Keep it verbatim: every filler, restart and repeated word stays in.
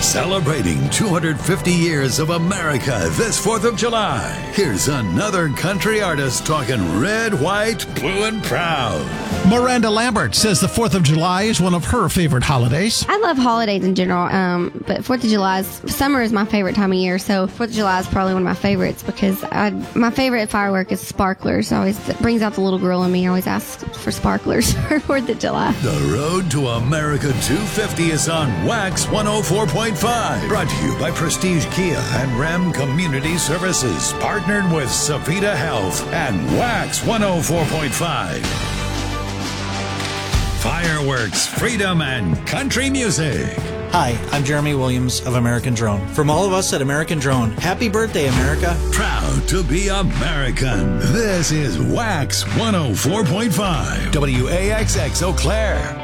Celebrating two hundred fifty years of America this fourth of July. Here's another country artist talking red, white, blue, and proud. Miranda Lambert says the fourth of July is one of her favorite holidays. I love holidays in general, um, but fourth of July, is, summer is my favorite time of year, so fourth of July is probably one of my favorites because I, my favorite firework is sparklers. Always it brings out the little girl in me. I always ask for sparklers for fourth of July. The road to America two fifty is on Wax one oh four point five. Brought to you by Prestige Kia and Ram Community Services. Partnered with Savita Health and Wax one oh four point five. Fireworks, freedom, and country music. Hi, I'm Jeremy Williams of American Drone. From all of us at American Drone, happy birthday, America. Proud to be American. This is Wax one oh four point five. W A X X Eau Claire.